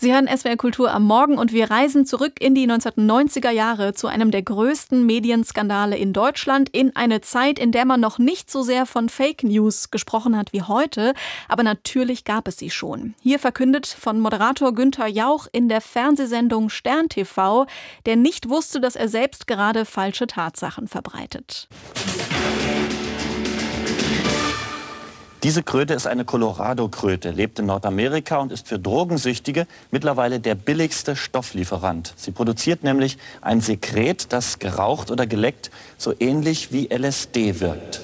Sie hören SWR Kultur am Morgen und wir reisen zurück in die 1990er Jahre zu einem der größten Medienskandale in Deutschland, in eine Zeit, in der man noch nicht so sehr von Fake News gesprochen hat wie heute, aber natürlich gab es sie schon. Hier verkündet von Moderator Günther Jauch in der Fernsehsendung Stern TV, der nicht wusste, dass er selbst gerade falsche Tatsachen verbreitet. Diese Kröte ist eine Colorado-Kröte, lebt in Nordamerika und ist für Drogensüchtige mittlerweile der billigste Stofflieferant. Sie produziert nämlich ein Sekret, das geraucht oder geleckt so ähnlich wie LSD wirkt.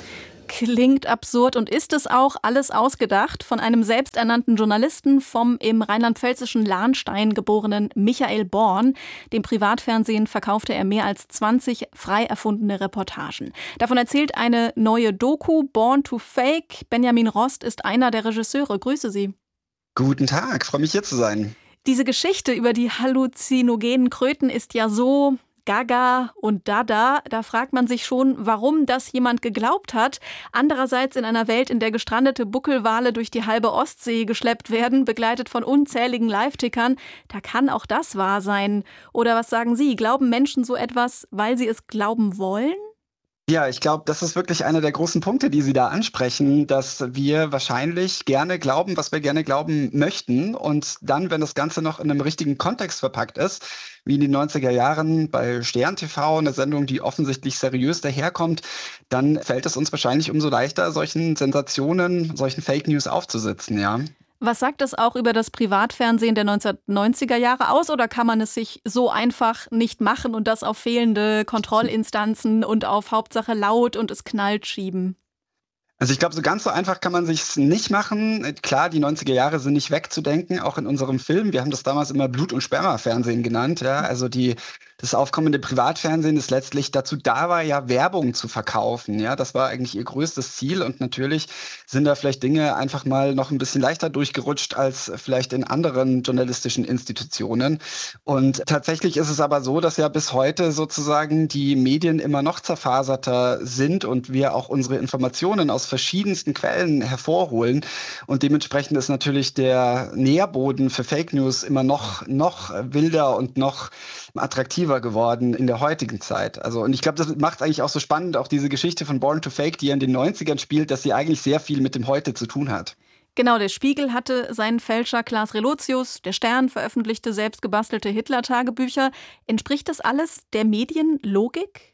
Klingt absurd und ist es auch, alles ausgedacht von einem selbsternannten Journalisten, vom im rheinland-pfälzischen Lahnstein geborenen Michael Born. Dem Privatfernsehen verkaufte er mehr als 20 frei erfundene Reportagen. Davon erzählt eine neue Doku, Born to Fake. Benjamin Rost ist einer der Regisseure. Grüße Sie. Guten Tag, freue mich hier zu sein. Diese Geschichte über die halluzinogenen Kröten ist ja so gaga und dada, da fragt man sich schon, warum das jemand geglaubt hat. Andererseits in einer Welt, in der gestrandete Buckelwale durch die halbe Ostsee geschleppt werden, begleitet von unzähligen Live-Tickern, da kann auch das wahr sein. Oder was sagen Sie? Glauben Menschen so etwas, weil sie es glauben wollen? Ja, ich glaube, das ist wirklich einer der großen Punkte, die Sie da ansprechen, dass wir wahrscheinlich gerne glauben, was wir gerne glauben möchten. Und dann, wenn das Ganze noch in einem richtigen Kontext verpackt ist, wie in den 90er Jahren bei Stern TV, eine Sendung, die offensichtlich seriös daherkommt, dann fällt es uns wahrscheinlich umso leichter, solchen Sensationen, solchen Fake News aufzusitzen, ja. Was sagt das auch über das Privatfernsehen der 1990er Jahre aus, oder kann man es sich so einfach nicht machen und das auf fehlende Kontrollinstanzen und auf Hauptsache laut und es knallt schieben? Also ich glaube, so ganz so einfach kann man sich's nicht machen. Klar, die 90er Jahre sind nicht wegzudenken, auch in unserem Film. Wir haben das damals immer Blut- und Sperma-Fernsehen genannt. Ja? Also das aufkommende Privatfernsehen, das letztlich dazu da war, ja Werbung zu verkaufen. Ja, das war eigentlich ihr größtes Ziel. Und natürlich sind da vielleicht Dinge einfach mal noch ein bisschen leichter durchgerutscht als vielleicht in anderen journalistischen Institutionen. Und tatsächlich ist es aber so, dass ja bis heute sozusagen die Medien immer noch zerfaserter sind und wir auch unsere Informationen aus verschiedensten Quellen hervorholen. Und dementsprechend ist natürlich der Nährboden für Fake News immer noch wilder und noch attraktiver geworden in der heutigen Zeit. Also, und ich glaube, das macht es eigentlich auch so spannend, auch diese Geschichte von Born to Fake, die ja in den 90ern spielt, dass sie eigentlich sehr viel mit dem Heute zu tun hat. Genau, der Spiegel hatte seinen Fälscher Klaas Relotius, der Stern veröffentlichte selbst gebastelte Hitler-Tagebücher. Entspricht das alles der Medienlogik?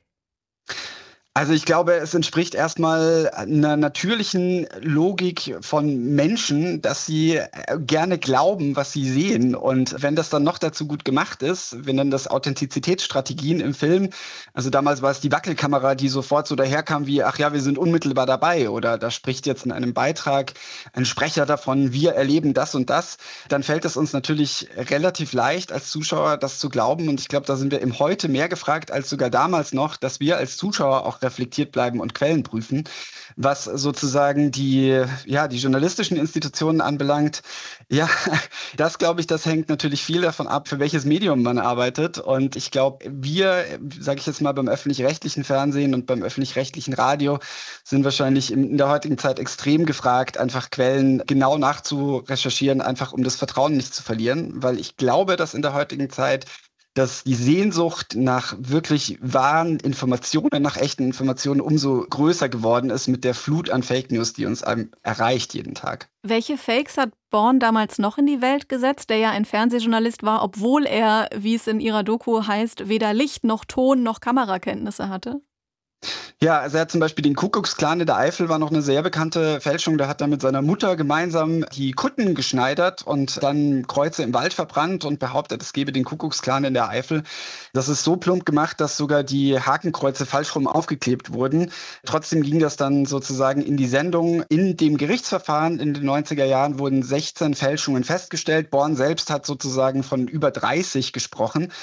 Also ich glaube, es entspricht erstmal einer natürlichen Logik von Menschen, dass sie gerne glauben, was sie sehen. Und wenn das dann noch dazu gut gemacht ist, wir nennen das Authentizitätsstrategien im Film. Also damals war es die Wackelkamera, die sofort so daherkam wie, ach ja, wir sind unmittelbar dabei. Oder da spricht jetzt in einem Beitrag ein Sprecher davon, wir erleben das und das. Dann fällt es uns natürlich relativ leicht als Zuschauer, das zu glauben. Und ich glaube, da sind wir im Heute mehr gefragt als sogar damals noch, dass wir als Zuschauer auch reflektiert bleiben und Quellen prüfen. Was sozusagen die journalistischen Institutionen anbelangt, ja, das glaube ich, das hängt natürlich viel davon ab, für welches Medium man arbeitet. Und ich glaube, wir, sage ich jetzt mal, beim öffentlich-rechtlichen Fernsehen und beim öffentlich-rechtlichen Radio sind wahrscheinlich in der heutigen Zeit extrem gefragt, einfach Quellen genau nachzurecherchieren, einfach um das Vertrauen nicht zu verlieren. Weil ich glaube, dass in der heutigen Zeit dass die Sehnsucht nach wirklich wahren Informationen, nach echten Informationen umso größer geworden ist mit der Flut an Fake News, die uns erreicht jeden Tag. Welche Fakes hat Born damals noch in die Welt gesetzt, der ja ein Fernsehjournalist war, obwohl er, wie es in ihrer Doku heißt, weder Licht noch Ton noch Kamerakenntnisse hatte? Ja, also er hat zum Beispiel den Kuckucksklan in der Eifel, war noch eine sehr bekannte Fälschung. Da hat er mit seiner Mutter gemeinsam die Kutten geschneidert und dann Kreuze im Wald verbrannt und behauptet, es gebe den Kuckucksklan in der Eifel. Das ist so plump gemacht, dass sogar die Hakenkreuze falsch rum aufgeklebt wurden. Trotzdem ging das dann sozusagen in die Sendung. In dem Gerichtsverfahren in den 90er Jahren wurden 16 Fälschungen festgestellt. Born selbst hat sozusagen von über 30 gesprochen.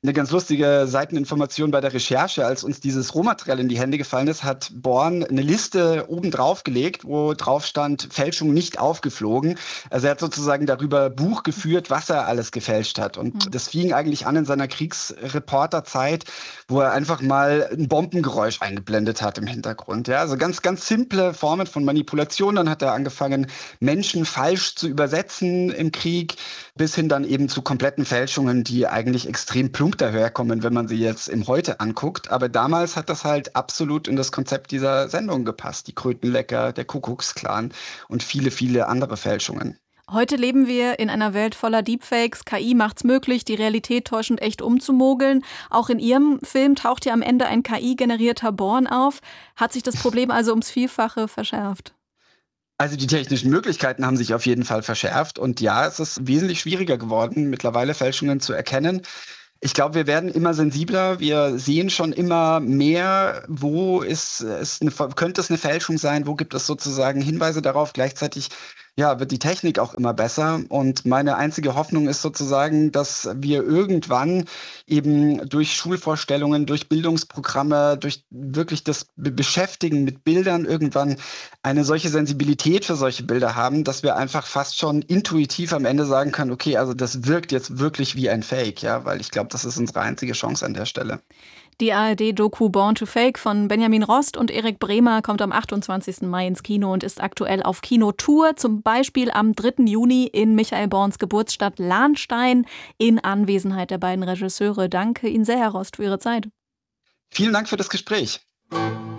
Eine ganz lustige Seiteninformation bei der Recherche: Als uns dieses Rohmaterial in die Hände gefallen ist, hat Born eine Liste oben drauf gelegt, wo drauf stand: Fälschung nicht aufgeflogen. Also er hat sozusagen darüber Buch geführt, was er alles gefälscht hat. Und das fing eigentlich an in seiner Kriegsreporterzeit, wo er einfach mal ein Bombengeräusch eingeblendet hat im Hintergrund. Ja, also ganz, ganz simple Formen von Manipulation. Dann hat er angefangen, Menschen falsch zu übersetzen im Krieg, bis hin dann eben zu kompletten Fälschungen, die eigentlich extrem plump daherkommen, wenn man sie jetzt im Heute anguckt. Aber damals hat das halt absolut in das Konzept dieser Sendung gepasst. Die Krötenlecker, der Kuckucksklan und viele, viele andere Fälschungen. Heute leben wir in einer Welt voller Deepfakes. KI macht's möglich, die Realität täuschend echt umzumogeln. Auch in Ihrem Film taucht ja am Ende ein KI-generierter Born auf. Hat sich das Problem also ums Vielfache verschärft? Also die technischen Möglichkeiten haben sich auf jeden Fall verschärft. Und ja, es ist wesentlich schwieriger geworden, mittlerweile Fälschungen zu erkennen. Ich glaube, wir werden immer sensibler. Wir sehen schon immer mehr, wo könnte es eine Fälschung sein, wo gibt es sozusagen Hinweise darauf. Gleichzeitig wird die Technik auch immer besser. Und meine einzige Hoffnung ist sozusagen, dass wir irgendwann eben durch Schulvorstellungen, durch Bildungsprogramme, durch wirklich das Beschäftigen mit Bildern irgendwann eine solche Sensibilität für solche Bilder haben, dass wir einfach fast schon intuitiv am Ende sagen können: Okay, also das wirkt jetzt wirklich wie ein Fake, ja, weil ich glaube, das ist unsere einzige Chance an der Stelle. Die ARD-Doku Born to Fake von Benjamin Rost und Erik Bremer kommt am 28. Mai ins Kino und ist aktuell auf Kinotour, zum Beispiel am 3. Juni in Michael Borns Geburtsstadt Lahnstein in Anwesenheit der beiden Regisseure. Danke Ihnen sehr, Herr Rost, für Ihre Zeit. Vielen Dank für das Gespräch.